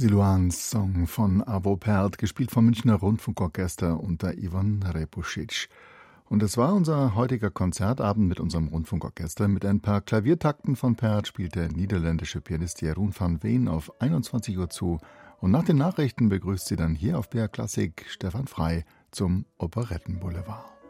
Siluans Song von Arvo Pärt, gespielt vom Münchner Rundfunkorchester unter Ivan Repusic. Und es war unser heutiger Konzertabend mit unserem Rundfunkorchester. Mit ein paar Klaviertakten von Pärt spielt der niederländische Pianist Jeroen van Veen auf 21 Uhr zu. Und nach den Nachrichten begrüßt sie dann hier auf BR Klassik Stefan Frey zum Operettenboulevard.